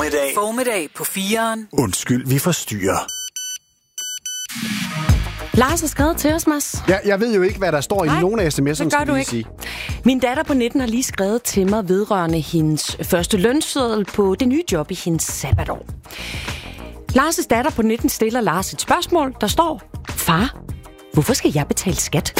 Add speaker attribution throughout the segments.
Speaker 1: Formiddag på 4'eren.
Speaker 2: Undskyld, vi forstyrrer.
Speaker 3: Lars har skrevet til os, Mads.
Speaker 2: Ja, jeg ved jo ikke, hvad der står i nogen af sms'erne,
Speaker 3: det gør du ikke.
Speaker 2: sige.
Speaker 3: Min datter på 19 har lige skrevet til mig vedrørende hendes første lønseddel på det nye job i hendes sabbatår. Lars' datter på 19 stiller Lars et spørgsmål, der står: Far, hvorfor skal jeg betale skat?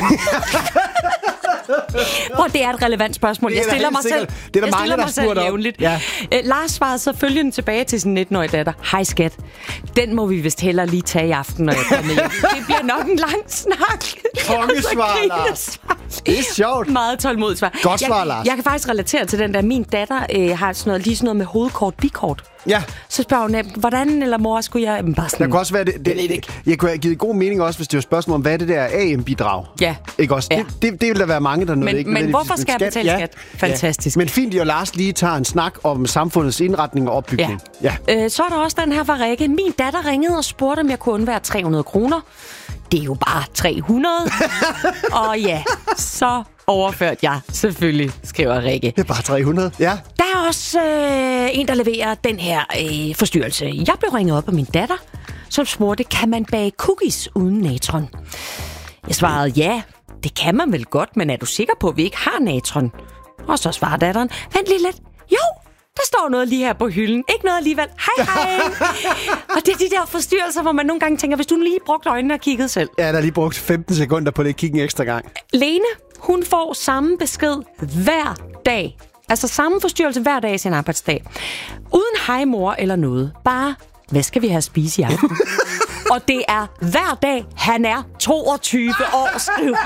Speaker 3: Prøv, det er et relevant spørgsmål. Jeg stiller mig selv,
Speaker 2: det er der mange, der spurgt om.
Speaker 3: Jævnligt. Ja. Lars svarede så følgende tilbage til sin 19-årige datter: Hej skat, den må vi vist hellere lige tage i aften, når jeg kommer hjem. Det bliver nok en lang snak.
Speaker 2: Kongesvar, Lars. Det er sjovt.
Speaker 3: Meget tålmodigt svar.
Speaker 2: Godt svar, Lars.
Speaker 3: Jeg kan faktisk relatere til den der. Min datter har sådan noget med hovedkort, bikort.
Speaker 2: Ja.
Speaker 3: Så spørger hun, hvordan eller mor skulle jeg... Bare sådan,
Speaker 2: der kunne også være jeg kunne have givet god mening også, hvis det var spørgsmål om, hvad er det der AM-bidrag?
Speaker 3: Ja.
Speaker 2: Ikke også? Ja. Det vil der være mange, der noget.
Speaker 3: Men hvorfor skal jeg betale skat? Fantastisk.
Speaker 2: Ja. Men fint, at Lars lige tager en snak om samfundets indretning og opbygning.
Speaker 3: Ja. Så er der også den her fra Rikke. Min datter ringede og spurgte, om jeg kunne undvære 300 kroner. Det er jo bare 300. Og ja, så overførte jeg selvfølgelig, skriver Rikke.
Speaker 2: Det er bare 300, ja.
Speaker 3: Der er også en, der leverer den her forstyrrelse. Jeg blev ringet op af min datter, som spurgte, kan man bage cookies uden natron? Jeg svarede, ja, det kan man vel godt, men er du sikker på, at vi ikke har natron? Og så svarer datteren, vent lige lidt. Jo, der står noget lige her på hylden. Ikke noget alligevel. Hej, hej. Og det er de der forstyrrelser, hvor man nogle gange tænker, hvis du lige brugte øjnene og kiggede selv.
Speaker 2: Ja, der er lige brugt 15 sekunder på det at kigge en ekstra gang.
Speaker 3: Lene, hun får samme besked hver dag. Altså samme forstyrrelse hver dag i sin arbejdsdag. Uden hej mor eller noget. Bare, hvad skal vi have at spise i aften? Og det er hver dag, han er 22 år, skriver.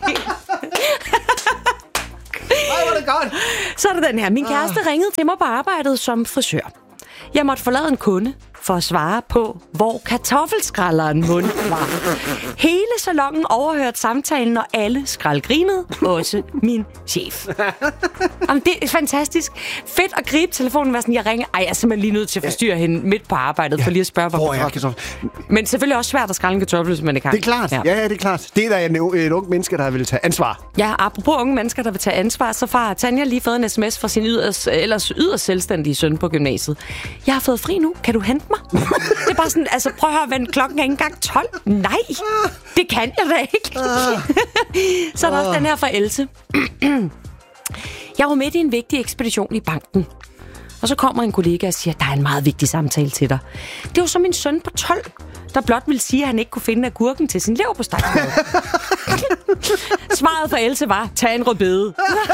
Speaker 2: Ej, hvor er det godt.
Speaker 3: Så er det den her. Min kæreste ringede til mig på arbejdet som frisør. Jeg måtte forlade en kunde for at svare på, hvor kartoffelskrælleren mund var. Hele salongen overhørte samtalen, og alle skraldgrinede, også min chef. Jamen, det er fantastisk. Fedt at gribe telefonen og sådan, jeg ringer. Ej, jeg er simpelthen lige nødt til at forstyrre hende midt på arbejdet, for lige at spørge, hvor kartoffel. Men selvfølgelig også svært at skrælle en kartoffel, hvis man ikke har.
Speaker 2: Det er klart. Ja, det er klart. Det er da et ung menneske, der vil tage ansvar.
Speaker 3: Ja, apropos unge mennesker, der vil tage ansvar, så har Tanja lige fået en sms fra sin ellers yderst selvstændige søn på gymnasiet. Jeg har fået fri nu. Kan du hente mig? Det er bare sådan, altså prøv at høre, vent, klokken er ikke engang 12. Nej, det kan jeg da ikke. Så er der også den her fra Else. Jeg var midt i en vigtig ekspedition i banken. Og så kommer en kollega og siger, der er en meget vigtig samtale til dig. Det var så min søn på 12, der blot ville sige, at han ikke kunne finde agurken til sin leverpostej. Svaret fra Else var, tag en rødbede.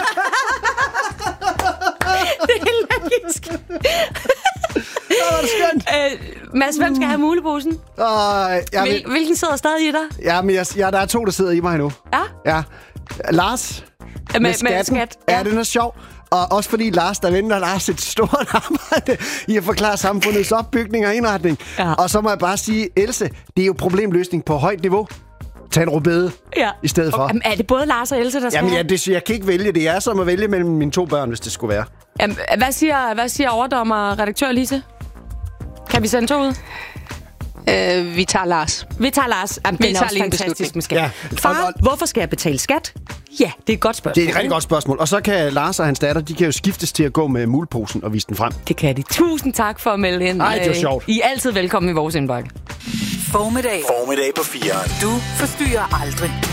Speaker 3: Det er logisk.
Speaker 2: Det er skønt.
Speaker 3: Mads, hvem skal have muleposen? Hvilken sidder stadig i dig?
Speaker 2: Ja, men der er 2, der sidder i mig nu. Ja. Lars med skat. Ja, den er sjov. Og også fordi Lars, der venter Lars et stort arbejde i at forklare samfundets opbygning og indretning. Ja. Og så må jeg bare sige, Else, det er jo problemløsning på højt niveau. Tag en rødbede i stedet for.
Speaker 3: Jamen, er det både Lars og Else, der skal
Speaker 2: jeg kan ikke vælge. Det er som at vælge mellem mine 2 børn, hvis det skulle være.
Speaker 3: Jamen, hvad siger overdommer og redaktør Lise? Kan vi sende 2 ud?
Speaker 4: Vi tager Lars.
Speaker 3: Jamen, den er også fantastisk med skat. Ja. Far, hvorfor skal jeg betale skat? Ja, det er et godt spørgsmål.
Speaker 2: Det er et rigtig godt spørgsmål. Og så kan Lars og hans datter, de kan jo skiftes til at gå med muleposen og vise den frem.
Speaker 3: Det kan de. Tusind tak for at melde ind.
Speaker 2: Ej, det var sjovt.
Speaker 3: I er altid velkommen i vores indbakke.
Speaker 1: Formiddag på 4'eren. Du forstyrrer aldrig.